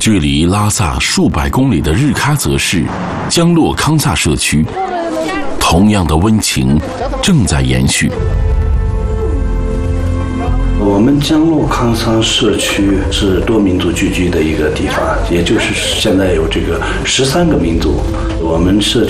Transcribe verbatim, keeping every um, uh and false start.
距离拉萨数百公里的日喀则市江洛康萨社区，同样的温情正在延续。 我们江洛康萨社区是多民族聚居的一个地方，也就是现在有这个十三个民族。我们社区